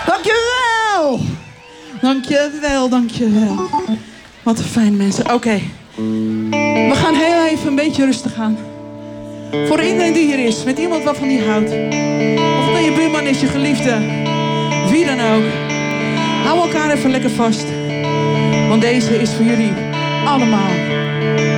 Dankjewel. Dankjewel, dankjewel. Wat fijn, mensen. Oké. We gaan heel even een beetje rustig aan. Voor iedereen die hier is, met iemand waarvan die houdt. Of het dan je buurman is, je geliefde. Wie dan ook. Hou elkaar even lekker vast. Want deze is voor jullie allemaal.